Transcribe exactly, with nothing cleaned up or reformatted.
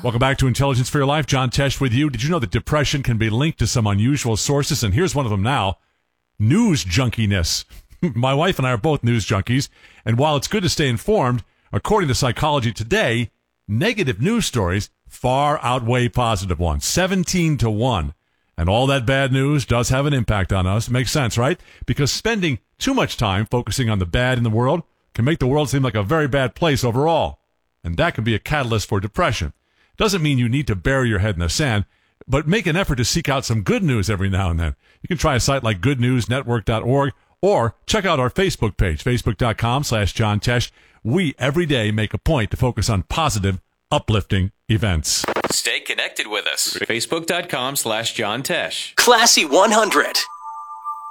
Welcome back to Intelligence for Your Life. John Tesh with you. Did you know that depression can be linked to some unusual sources? And here's one of them now. News junkiness. My wife and I are both news junkies. And while it's good to stay informed, according to Psychology Today, negative news stories far outweigh positive ones. seventeen to one. And all that bad news does have an impact on us. Makes sense, right? Because spending too much time focusing on the bad in the world can make the world seem like a very bad place overall. And that can be a catalyst for depression. Doesn't mean you need to bury your head in the sand, but make an effort to seek out some good news every now and then. You can try a site like good news network dot org or check out our Facebook page, facebook.com slash John Tesh. We every day make a point to focus on positive, uplifting events. Stay connected with us. Facebook.com slash John Tesh. Classy one hundred.